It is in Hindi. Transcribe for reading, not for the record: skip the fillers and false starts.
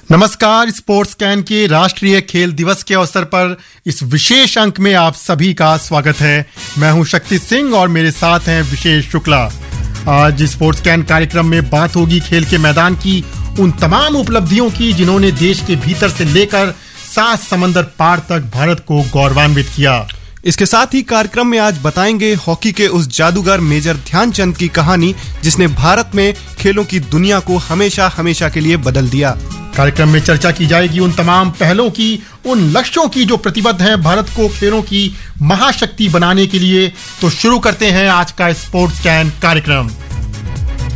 नमस्कार। स्पोर्ट्स कैन के राष्ट्रीय खेल दिवस के अवसर पर इस विशेष अंक में आप सभी का स्वागत है। मैं हूं शक्ति सिंह और मेरे साथ हैं विशेष शुक्ला। आज स्पोर्ट्स कैन कार्यक्रम में बात होगी खेल के मैदान की उन तमाम उपलब्धियों की जिन्होंने देश के भीतर से लेकर 7 समंदर पार तक भारत को गौरवान्वित किया। इसके साथ ही कार्यक्रम में आज बताएंगे हॉकी के उस जादूगर मेजर ध्यानचंद की कहानी जिसने भारत में खेलों की दुनिया को हमेशा हमेशा के लिए बदल दिया। कार्यक्रम में चर्चा की जाएगी उन तमाम पहलों की, उन लक्ष्यों की जो प्रतिबद्ध हैं भारत को खेलों की महाशक्ति बनाने के लिए। तो शुरू करते हैं आज का स्पोर्ट्स कैन कार्यक्रम।